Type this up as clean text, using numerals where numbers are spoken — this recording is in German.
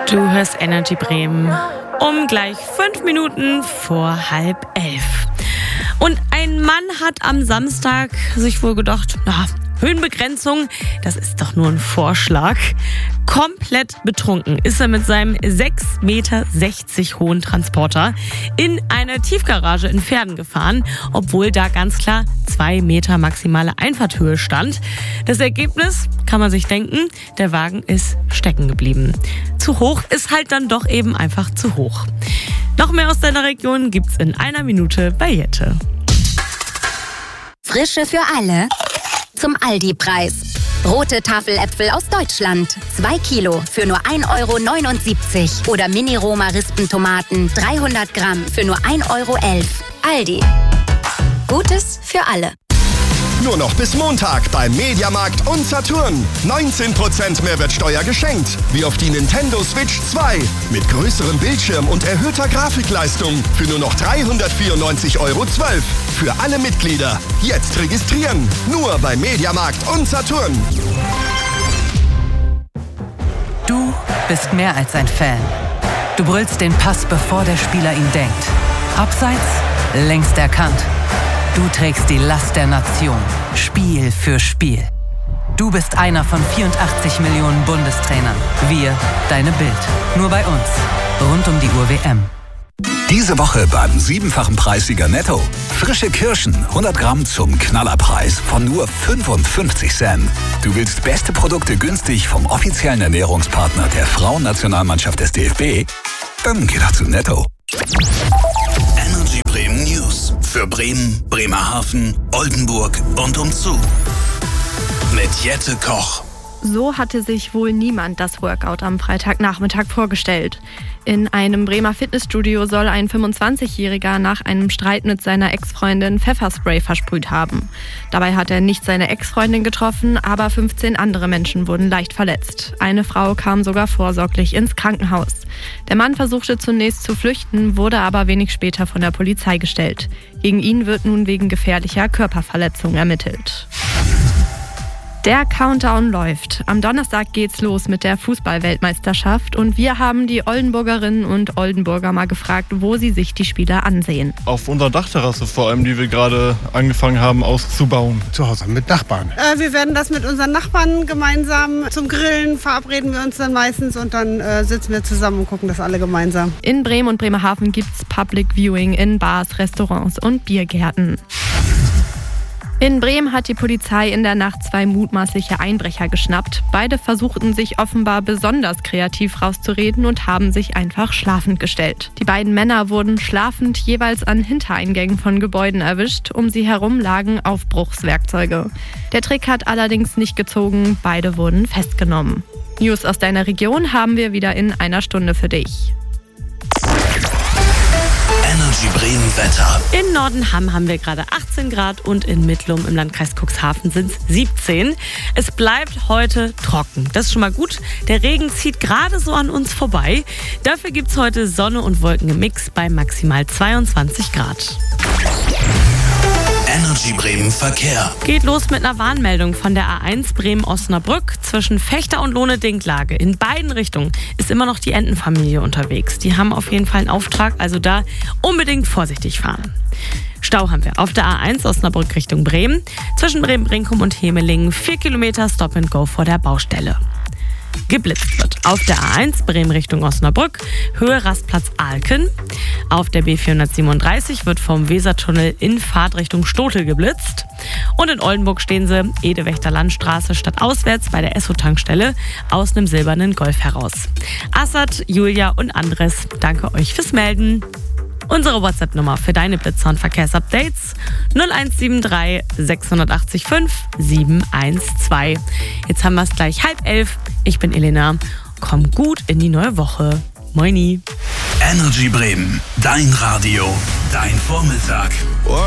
Du hörst Energy Bremen um gleich 5 Minuten vor 10:30. Und ein Mann hat am Samstag sich wohl gedacht, Höhenbegrenzung, das ist doch nur ein Vorschlag. Komplett betrunken ist er mit seinem 6,60 Meter hohen Transporter in eine Tiefgarage in Verden gefahren, obwohl da ganz klar 2 Meter maximale Einfahrthöhe stand. Das Ergebnis, kann man sich denken, der Wagen ist stecken geblieben. Zu hoch ist halt dann doch eben einfach zu hoch. Noch mehr aus deiner Region gibt's in einer Minute bei Jette. Frische für alle zum Aldi-Preis. Rote Tafeläpfel aus Deutschland. 2 Kilo für nur 1,79 € Oder Mini-Roma-Rispentomaten 300 Gramm für nur 1,11 €. Aldi. Gutes für alle. Nur noch bis Montag beim Mediamarkt und Saturn. 19% Mehrwertsteuer geschenkt. Wie auf die Nintendo Switch 2. Mit größerem Bildschirm und erhöhter Grafikleistung. Für nur noch 394,12 € Für alle Mitglieder. Jetzt registrieren. Nur beim Mediamarkt und Saturn. Du bist mehr als ein Fan. Du brüllst den Pass, bevor der Spieler ihn denkt. Abseits, längst erkannt. Du trägst die Last der Nation, Spiel für Spiel. Du bist einer von 84 Millionen Bundestrainern. Wir, deine Bild. Nur bei uns. Rund um die Uhr WM. Diese Woche beim 7-fachen Preissieger Netto. Frische Kirschen, 100 Gramm zum Knallerpreis von nur 55 Cent. Du willst beste Produkte günstig vom offiziellen Ernährungspartner der Frauennationalmannschaft des DFB? Dann geh doch zu Netto. Energy Bremen News. Für Bremen, Bremerhaven, Oldenburg und umzu. Mit Jette Koch. So hatte sich wohl niemand das Workout am Freitagnachmittag vorgestellt. In einem Bremer Fitnessstudio soll ein 25-Jähriger nach einem Streit mit seiner Ex-Freundin Pfefferspray versprüht haben. Dabei hat er nicht seine Ex-Freundin getroffen, aber 15 andere Menschen wurden leicht verletzt. Eine Frau kam sogar vorsorglich ins Krankenhaus. Der Mann versuchte zunächst zu flüchten, wurde aber wenig später von der Polizei gestellt. Gegen ihn wird nun wegen gefährlicher Körperverletzung ermittelt. Der Countdown läuft. Am Donnerstag geht's los mit der Fußball-Weltmeisterschaft und wir haben die Oldenburgerinnen und Oldenburger mal gefragt, wo sie sich die Spiele ansehen. Auf unserer Dachterrasse vor allem, die wir gerade angefangen haben auszubauen. Zu Hause mit Nachbarn. Wir werden das mit unseren Nachbarn gemeinsam zum Grillen, verabreden wir uns dann meistens und dann sitzen wir zusammen und gucken das alle gemeinsam. In Bremen und Bremerhaven gibt's Public Viewing in Bars, Restaurants und Biergärten. In Bremen hat die Polizei in der Nacht 2 mutmaßliche Einbrecher geschnappt. Beide versuchten sich offenbar besonders kreativ rauszureden und haben sich einfach schlafend gestellt. Die beiden Männer wurden schlafend jeweils an Hintereingängen von Gebäuden erwischt. Um sie herum lagen Aufbruchswerkzeuge. Der Trick hat allerdings nicht gezogen. Beide wurden festgenommen. News aus deiner Region haben wir wieder in einer Stunde für dich. Energy Bremen Wetter. In Nordenham haben wir gerade 18 Grad und in Mittlum im Landkreis Cuxhaven sind es 17. Es bleibt heute trocken. Das ist schon mal gut. Der Regen zieht gerade so an uns vorbei. Dafür gibt es heute Sonne und Wolken im Mix bei maximal 22 Grad. Energy Bremen Verkehr. Geht los mit einer Warnmeldung von der A1 Bremen-Osnabrück zwischen Fechter und Lohne-Dinklage. In beiden Richtungen ist immer noch die Entenfamilie unterwegs. Die haben auf jeden Fall einen Auftrag, also da unbedingt vorsichtig fahren. Stau haben wir auf der A1 Osnabrück Richtung Bremen. Zwischen Bremen-Brinkum und Hemelingen 4 Kilometer Stop and Go vor der Baustelle. Geblitzt wird auf der A1 Bremen Richtung Osnabrück, Höhe Rastplatz Alken. Auf der B437 wird vom Wesertunnel in Fahrtrichtung Stotel geblitzt. Und in Oldenburg stehen sie Edewächter Landstraße stadtauswärts bei der Esso-Tankstelle aus einem silbernen Golf heraus. Assad, Julia und Andres, danke euch fürs Melden. Unsere WhatsApp-Nummer für deine Blitzer- und Verkehrsupdates 0173 680 5 712. Jetzt haben wir es gleich 10:30. Ich bin Elena. Komm gut in die neue Woche. Moini. Energy Bremen. Dein Radio. Dein Vormittag.